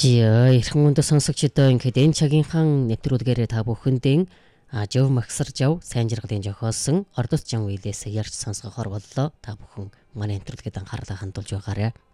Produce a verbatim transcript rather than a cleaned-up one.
Жиё эрхэм өндө сонсогчдоо ингээд энэ цагийнхаа нэвтрүүлгээрээ та бүхэндээ жав магсар жав сайн жаргалын жохоосон ордос жан үйлээс ярьж сонсгохоор боллоо. Та бүхэн манай нэвтрүүлгээд анхаарлаа хандуулж байгаарай.